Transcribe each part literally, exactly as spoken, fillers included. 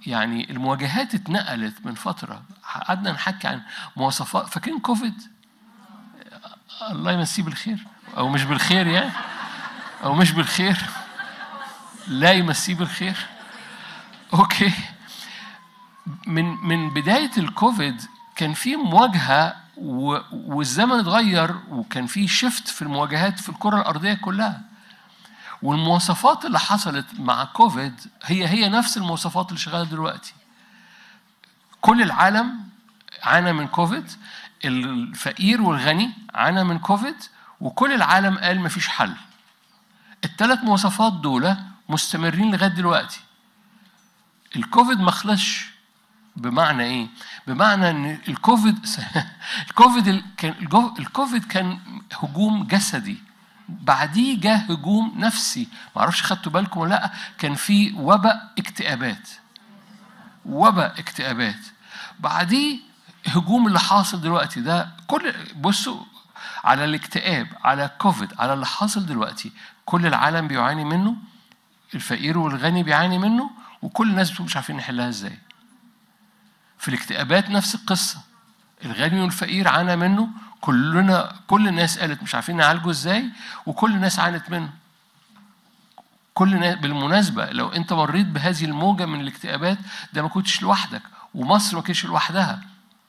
يعني المواجهات اتنقلت من فترة. قعدنا نحكي عن مواصفات. فاكرين كوفيد؟ الله يمسيه بالخير أو مش بالخير يعني، أو مش بالخير، لا يمسيه بالخير. أوكي. من من بداية الكوفيد كان في مواجهة، والزمن اتغير، وكان في شفت في المواجهات في الكرة الأرضية كلها. والمواصفات اللي حصلت مع كوفيد هي هي نفس المواصفات اللي شغالة دلوقتي. كل العالم عانى من كوفيد، الفقير والغني عانى من كوفيد، وكل العالم قال مفيش حل. الثلاث مواصفات دول مستمرين لغاية دلوقتي. الكوفيد ما خلصش. بمعنى ايه؟ بمعنى ان الكوفيد الكوفيد كان الكوفيد كان هجوم جسدي، بعديه جاء هجوم نفسي. ما اعرفش خدتوا بالكم ولا لا، كان في وباء اكتئابات، وباء اكتئابات. بعديه هجوم اللي حاصل دلوقتي ده. كل بصوا على الاكتئاب، على كوفيد، على اللي حاصل دلوقتي، كل العالم بيعاني منه، الفقير والغني بيعاني منه، وكل الناس مش عارفين نحلها ازاي. في الاكتئابات نفس القصة، الغني والفقير عانى منه، كلنا كل الناس قالت مش عارفين نعالجه ازاي، وكل الناس عانت منه. كل الناس. بالمناسبة لو انت مريت بهذه الموجة من الاكتئابات ده ما كنتش لوحدك، ومصر ما كانتش لوحدها،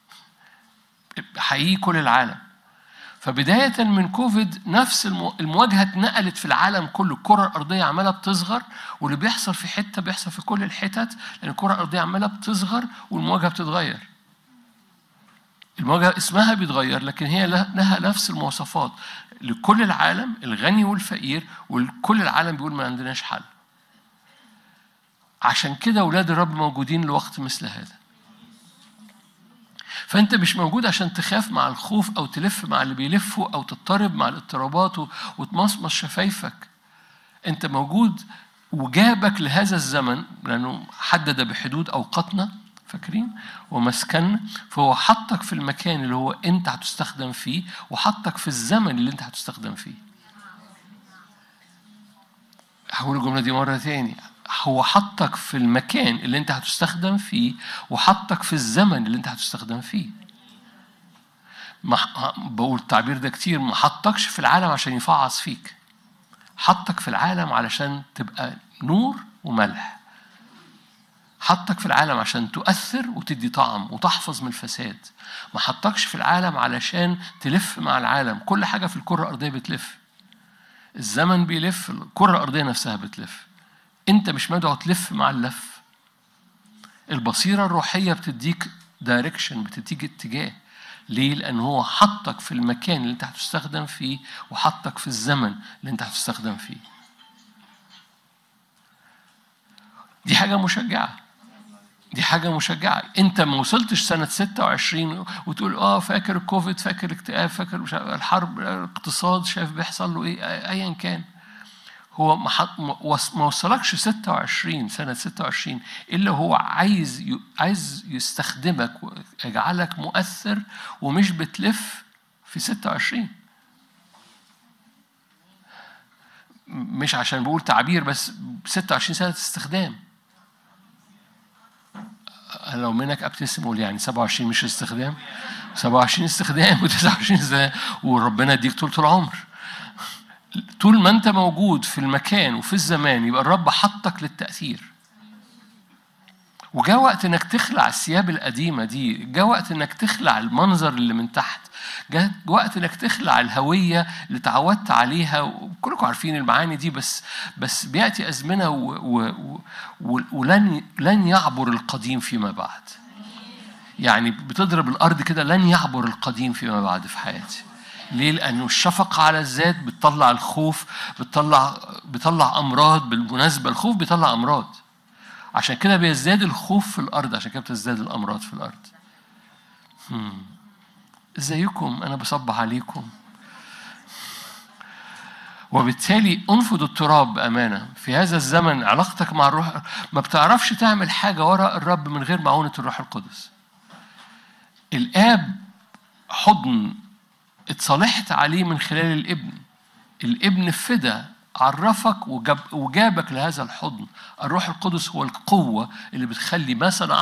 حقيقي كل العالم. فبداية من كوفيد نفس المواجهة اتنقلت في العالم كله. الكرة الأرضية عمالة بتصغر، واللي بيحصل في حتة بيحصل في كل الحتت، لأن الكرة الأرضية عمالة بتصغر والمواجهة بتتغير. المواجهة اسمها بيتغير، لكن هي لها نفس المواصفات لكل العالم، الغني والفقير، وكل العالم بيقول ما عندناش حل. عشان كده أولاد الرب موجودين لوقت مثل هذا. فأنت مش موجود عشان تخاف مع الخوف أو تلف مع اللي بيلفوا أو تضطرب مع الاضطرابات وتمصمص شفايفك. أنت موجود وجابك لهذا الزمن لأنه حدد بحدود أوقاتنا، فاكرين؟ ومسكن، فهو حطك في المكان اللي هو أنت هتستخدم فيه، وحطك في الزمن اللي أنت هتستخدم فيه. هقول الجملة دي مرة تاني. هو حطك في المكان اللي أنت هتستخدم فيه، وحطك في الزمن اللي أنت هتستخدم فيه. ما بقول التعبير ده كتير، ما حطكش في العالم عشان يفعص فيك، حطك في العالم علشان تبقى نور وملح. حطك في العالم عشان تؤثر وتدي طعم وتحفظ من الفساد. ما حطكش في العالم علشان تلف مع العالم. كل حاجة في الكرة الأرضية بتلف، الزمن بيلف، الكرة الأرضية نفسها بتلف. أنت مش مدعو تلف مع اللف. البصيرة الروحية بتديك دايركشن، بتديك اتجاه. ليه؟ لأنه هو حطك في المكان اللي أنت هتستخدم فيه، وحطك في الزمن اللي أنت هتستخدم فيه. دي حاجة مشجعة. دي حاجة مشجعة. أنت ما وصلتش سنة ستة وعشرين وتقول آه فاكر الكوفيد، فاكر الاكتئاب، فاكر مش الحرب، الاقتصاد، شايف بيحصل له إيه، أيا كان. هو ما وصلكش ستة وعشرين سنة ستة وعشرين إلا هو عايز عايز يستخدمك ويجعلك مؤثر، ومش بتلف في ستة وعشرين. مش عشان بقول تعبير، بس ستة وعشرين سنة استخدام. لو منك ابتسم قول يعني سبعة وعشرين مش استخدام، سبعة وعشرين استخدام وتسعة وعشرين استخدام، وربنا يديك طول العمر. طول ما أنت موجود في المكان وفي الزمان يبقى الرب حطك للتأثير. وجاء وقت إنك تخلع الثياب القديمة دي، جاء وقت إنك تخلع المنظر اللي من تحت، جاء وقت إنك تخلع الهوية اللي تعودت عليها. وكلكم عارفين المعاني دي، بس بس بيأتي أزمنة و و و ولن لن يعبر القديم فيما بعد. يعني بتضرب الأرض كده، لن يعبر القديم فيما بعد في حياتي. ليه؟ لأنه الشفقة على الذات بتطلع الخوف، بتطلع بتطلع أمراض. بالمناسبة الخوف بيطلع أمراض، عشان كده بيزداد الخوف في الأرض، عشان كده بتزداد الأمراض في الأرض. هم. ازيكم؟ أنا بصبح عليكم. وبالتالي انفض التراب بأمانة في هذا الزمن. علاقتك مع الروح، ما بتعرفش تعمل حاجة وراء الرب من غير معونة الروح القدس. الآب حضن اتصالحت عليه من خلال الابن. الابن فدى عرفك وجاب وجابك لهذا الحضن. الروح القدس هو القوة اللي بتخلي ما صنع